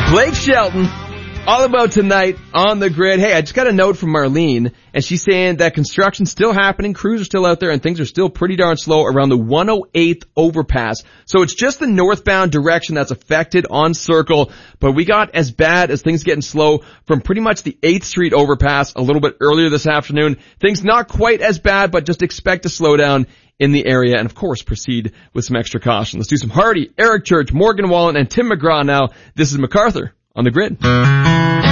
Blake Shelton, all about tonight on the grid. Hey, I just got a note from Marlene, and she's saying that construction's still happening, crews are still out there, and things are still pretty darn slow around the 108th overpass. So it's just the northbound direction that's affected on Circle, but we got as bad as things getting slow from pretty much the 8th Street overpass a little bit earlier this afternoon. Things not quite as bad, but just expect a slowdown in the area, and of course proceed with some extra caution. Let's do some Hardy, Eric Church, Morgan Wallen, and Tim McGraw now. This is MacArthur on the grid.